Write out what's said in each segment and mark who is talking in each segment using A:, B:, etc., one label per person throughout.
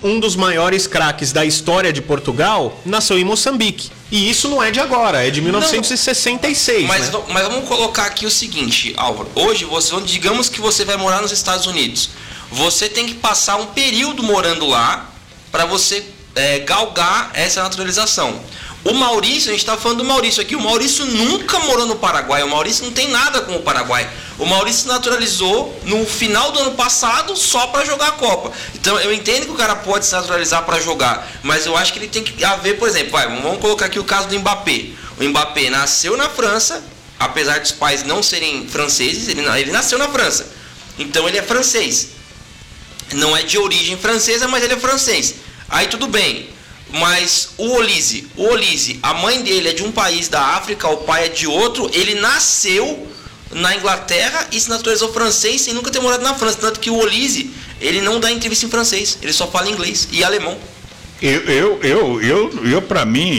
A: um dos maiores craques da história de Portugal nasceu em Moçambique. E isso não é de agora, é de 1966.
B: Mas,
A: né?
B: mas vamos colocar aqui o seguinte, Álvaro. Hoje, digamos que você vai morar nos Estados Unidos. Você tem que passar um período morando lá para você galgar essa naturalização. O Maurício, a gente está falando do Maurício aqui, o Maurício nunca morou no Paraguai, o Maurício não tem nada com o Paraguai. O Maurício se naturalizou no final do ano passado só para jogar a Copa. Então eu entendo que o cara pode se naturalizar para jogar, mas eu acho que ele tem que haver, por exemplo, vamos colocar aqui o caso do Mbappé. O Mbappé nasceu na França, apesar dos pais não serem franceses, ele nasceu na França. Então ele é francês. Não é de origem francesa, mas ele é francês. Aí tudo bem. Mas o Olise, a mãe dele é de um país da África, o pai é de outro, ele nasceu na Inglaterra e se naturalizou francês sem nunca ter morado na França. Tanto que o Olise, ele não dá entrevista em francês, ele só fala inglês e alemão.
C: Eu para mim,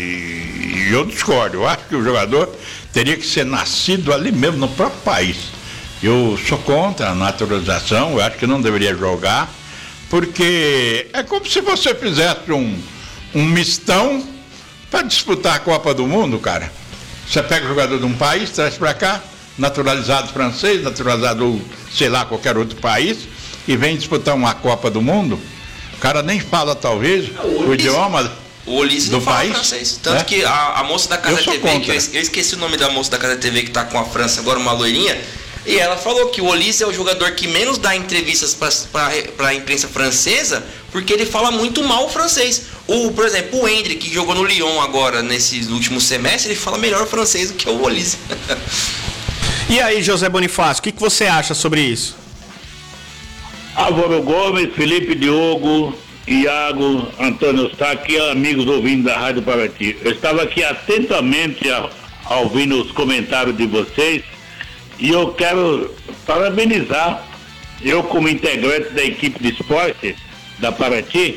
C: eu discordo. Eu acho que o jogador teria que ser nascido ali mesmo, no próprio país. Eu sou contra a naturalização, eu acho que não deveria jogar, porque é como se você fizesse um mistão para disputar a Copa do Mundo, cara. Você pega o jogador de um país, traz para cá, naturalizado francês, naturalizado, sei lá, qualquer outro país, e vem disputar uma Copa do Mundo. O cara nem fala, talvez, o idioma
B: o Olise
C: do
B: não fala
C: país.
B: Francês. Tanto que a moça da Casa TV, que eu esqueci o nome da moça da Casa TV que está com a França agora, uma loirinha, e ela falou que o Olise é o jogador que menos dá entrevistas para a imprensa francesa, porque ele fala muito mal o francês. Por exemplo, o Hendrick, que jogou no Lyon agora, nesse último semestre, ele fala melhor francês do que o Olise.
A: E aí, José Bonifácio, o que você acha sobre isso?
D: Álvaro Gomes, Felipe Diogo, Iago, Antônio Eustáquio, amigos ouvintes da Rádio Paraty. Eu estava aqui atentamente ouvindo os comentários de vocês e eu quero parabenizar, eu como integrante da equipe de esporte da Paraty,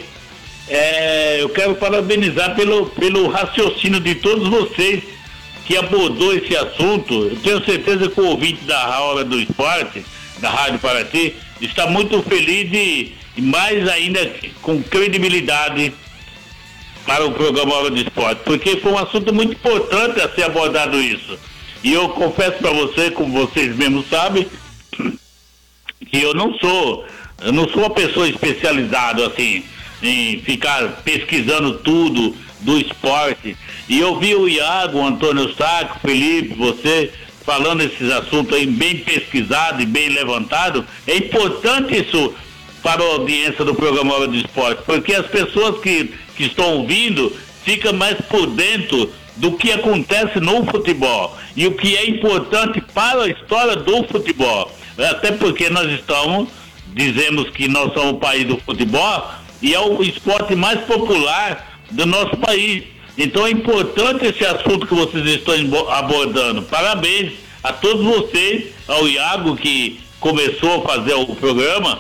D: eu quero parabenizar pelo raciocínio de todos vocês que abordou esse assunto. Eu tenho certeza que o ouvinte da Hora do Esporte, da Rádio Paraty, está muito feliz e mais ainda com credibilidade para o programa Hora do Esporte, porque foi um assunto muito importante a ser abordado isso. E eu confesso para você, como vocês mesmos sabem, que eu não sou uma pessoa especializada assim em ficar pesquisando tudo do esporte. E eu vi o Iago, o Antônio Eustáquio, o Felipe, você falando esses assuntos aí bem pesquisado e bem levantado. É importante isso para a audiência do programa Hora do Esporte, porque as pessoas que estão ouvindo ficam mais por dentro do que acontece no futebol e o que é importante para a história do futebol. Até porque dizemos que nós somos o país do futebol e é o esporte mais popular do nosso país. Então é importante esse assunto que vocês estão abordando. Parabéns a todos vocês, ao Iago que começou a fazer o programa,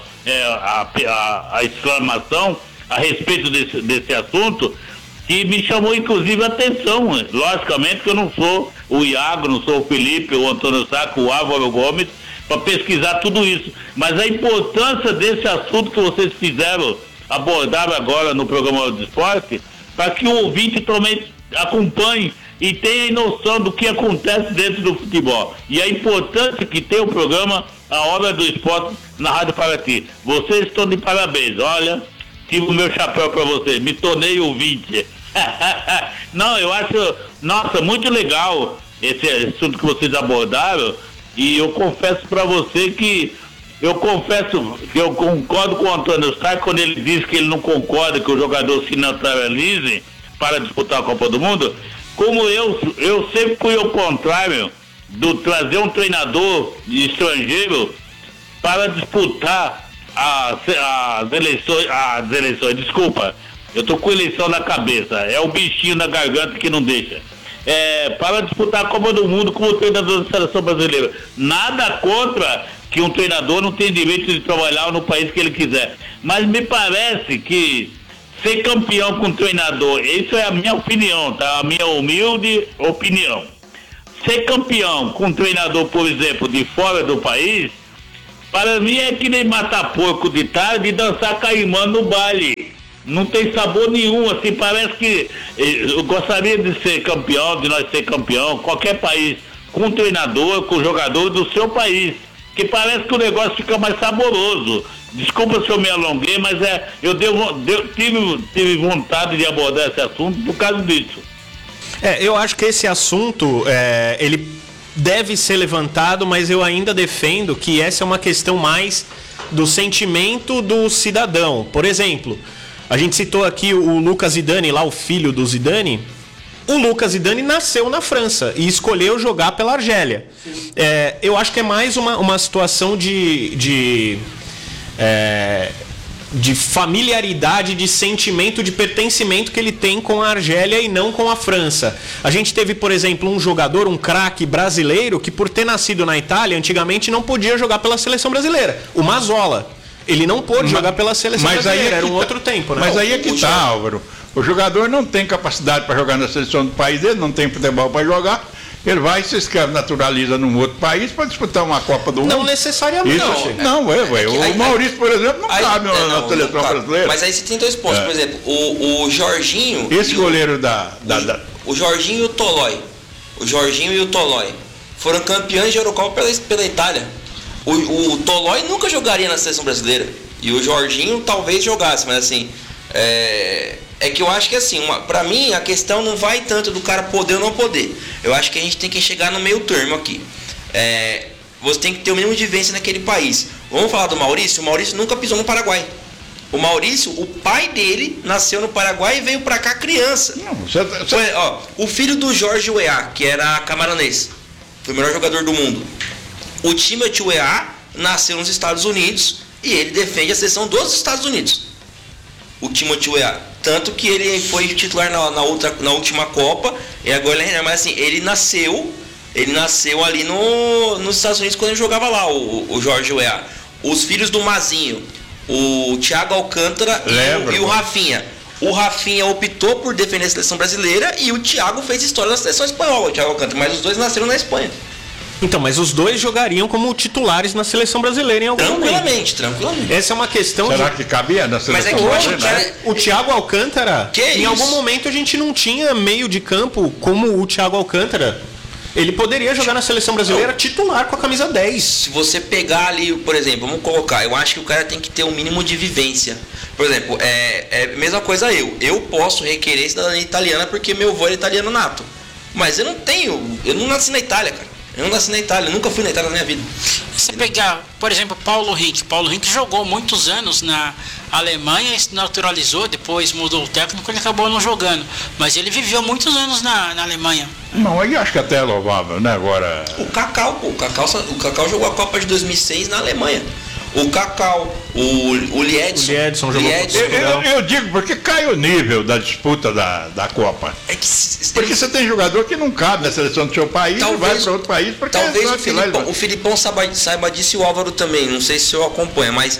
D: a exclamação a respeito desse assunto, que me chamou inclusive a atenção. Logicamente que eu não sou o Iago, não sou o Felipe, o Antônio Saco, o Álvaro Gomes, para pesquisar tudo isso. Mas a importância desse assunto que vocês abordaram agora no programa do esporte, para que o ouvinte também acompanhe e tenha noção do que acontece dentro do futebol. E a importância que tem o programa A Hora do Esporte na Rádio Paraty. Vocês estão de parabéns. Olha, tive o meu chapéu para vocês, me tornei ouvinte. Não, eu acho, nossa, muito legal esse assunto que vocês abordaram, e eu confesso para você que eu concordo com o Antônio Eustáquio quando ele diz que ele não concorda que o jogador se naturalize para disputar a Copa do Mundo. Como eu sempre fui ao contrário do trazer um treinador estrangeiro para disputar as eleições, desculpa, eu tô com eleição na cabeça, é o bichinho na garganta que não deixa. Para disputar a Copa do Mundo como treinador da seleção brasileira. Nada contra que um treinador não tem direito de trabalhar no país que ele quiser, mas me parece que ser campeão com treinador, isso é a minha opinião, tá? A minha humilde opinião. Ser campeão com treinador, por exemplo, de fora do país, para mim é que nem matar porco de tarde e dançar caimã no baile. Não tem sabor nenhum, assim, parece que eu gostaria de ser campeão, de nós ser campeão, qualquer país, com o treinador, com o jogador do seu país, que parece que o negócio fica mais saboroso. Desculpa se eu me alonguei, mas eu tive vontade de abordar esse assunto por causa disso.
A: Eu acho que esse assunto, ele deve ser levantado, mas eu ainda defendo que essa é uma questão mais do sentimento do cidadão. Por exemplo, a gente citou aqui o Lucas Zidane, lá o filho do Zidane. O Lucas Zidane nasceu na França e escolheu jogar pela Argélia. Eu acho que é mais uma situação de familiaridade, de sentimento, de pertencimento que ele tem com a Argélia e não com a França. A gente teve, por exemplo, um jogador, um craque brasileiro, que por ter nascido na Itália, antigamente não podia jogar pela seleção brasileira. O Mazzola. Ele não pôde jogar pela seleção brasileira, era um outro tempo, né?
C: Mas aí é que tá, Álvaro. O jogador não tem capacidade para jogar na seleção do país dele, não tem futebol para jogar. Ele vai e se inscreve, naturaliza num outro país para disputar uma Copa do Mundo.
A: Não necessariamente.
C: O Maurício, por exemplo, não cabe na seleção brasileira.
B: Mas aí você tem 2 pontos. Por exemplo, o Jorginho...
C: Esse goleiro
B: O Jorginho e o Tolói. O Jorginho e o Tolói foram campeões de Eurocopa pela Itália. O Tolói nunca jogaria na seleção brasileira. E o Jorginho talvez jogasse, mas assim... É que eu acho que assim, pra mim a questão não vai tanto do cara poder ou não poder. Eu acho que a gente tem que chegar no meio termo aqui. Você tem que ter o mínimo de vivência naquele país. Vamos falar do Maurício? O Maurício nunca pisou no Paraguai. O Maurício, o pai dele nasceu no Paraguai e veio pra cá criança. O filho do Jorge Weah, que era camaronês, foi o melhor jogador do mundo. O Timothy Weah nasceu nos Estados Unidos e ele defende a seleção dos Estados Unidos. O Timothy Weah. Tanto que ele foi titular na última Copa, e agora mas assim, ele nasceu ali nos Estados Unidos quando ele jogava lá, o Jorge Weah. Os filhos do Mazinho, o Thiago Alcântara e o Rafinha. O Rafinha optou por defender a seleção brasileira e o Thiago fez história na seleção espanhola, o Thiago Alcântara, mas os dois nasceram na Espanha.
A: Então, mas os dois jogariam como titulares na seleção brasileira em algum momento.
B: Tranquilamente.
A: Essa é uma questão
C: Será que cabia na seleção
A: brasileira? O Thiago Alcântara, em algum momento a gente não tinha meio de campo como o Thiago Alcântara. Ele poderia jogar na seleção brasileira titular com a camisa 10.
B: Se você pegar ali, por exemplo, vamos colocar, eu acho que o cara tem que ter um mínimo de vivência. Por exemplo, é a mesma coisa eu posso requerer cidadania italiana porque meu avô é italiano nato. Mas eu não nasci na Itália, cara. Eu não nasci na Itália, nunca fui na Itália na minha vida.
E: Você pegar, por exemplo, Paulo Henrique jogou muitos anos na Alemanha, se naturalizou, depois mudou o técnico, ele acabou não jogando. Mas ele viveu muitos anos na Alemanha.
C: Não, aí acho que até é louvável, né? Agora...
B: O Kaká jogou a Copa de 2006 na Alemanha. O Cacau, o Liedson
A: jogou.
C: Eu digo porque cai o nível da disputa da Copa. Porque você tem jogador que não cabe na seleção do seu país e vai para outro país. Porque
B: talvez o Filipão saiba disso e o Álvaro também. Não sei se o senhor acompanha, mas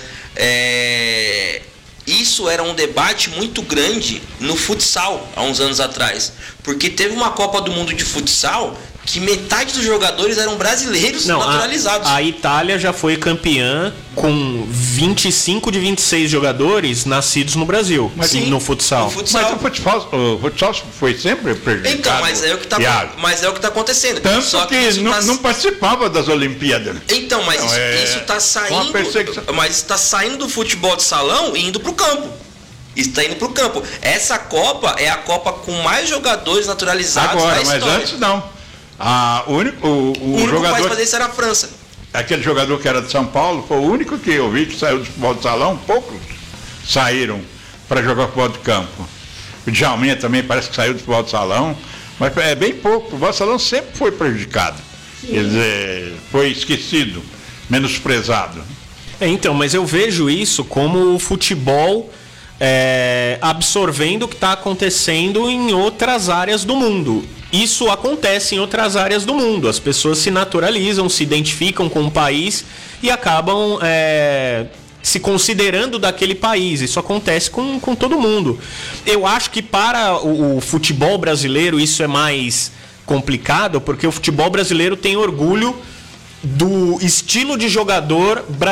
B: isso era um debate muito grande no futsal há uns anos atrás. Porque teve uma Copa do Mundo de futsal que metade dos jogadores eram brasileiros naturalizados.
A: A Itália já foi campeã com 25 de 26 jogadores nascidos no Brasil, no futsal.
C: Mas o futsal foi sempre prejudicado.
B: Então, mas é o que está acontecendo.
C: Tanto só que não participava das Olimpíadas.
B: Então, mas isso está saindo. Mas está saindo do futebol de salão e indo para o campo. Está indo para o campo. Essa Copa é a Copa com mais jogadores naturalizados da história.
C: Mas antes não. O único
B: jogador país fazer isso era a França.
C: Aquele jogador que era de São Paulo foi o único que eu vi que saiu do futebol de salão. Poucos saíram para jogar futebol de campo. O Djalminha também parece que saiu do futebol de salão, mas é bem pouco. O futebol de salão sempre foi prejudicado. Quer dizer, foi esquecido, menosprezado.
A: Então, mas eu vejo isso como o futebol absorvendo o que está acontecendo em outras áreas do mundo. Isso acontece em outras áreas do mundo. As pessoas se naturalizam, se identificam com o país e acabam se considerando daquele país. Isso acontece com todo mundo. Eu acho que para o futebol brasileiro isso é mais complicado, porque o futebol brasileiro tem orgulho do estilo de jogador brasileiro.